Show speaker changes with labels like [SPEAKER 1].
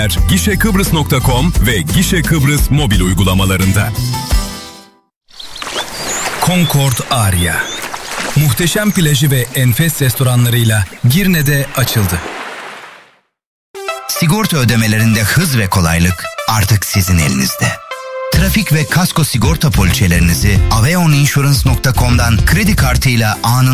[SPEAKER 1] Gişekıbrıs.com ve Gişe Kıbrıs mobil uygulamalarında. Concord Aria. Muhteşem plajı ve enfes restoranlarıyla Girne'de açıldı.
[SPEAKER 2] Sigorta ödemelerinde hız ve kolaylık artık sizin elinizde. Trafik ve kasko sigorta poliçelerinizi aveoninsurance.com'dan kredi kartıyla anında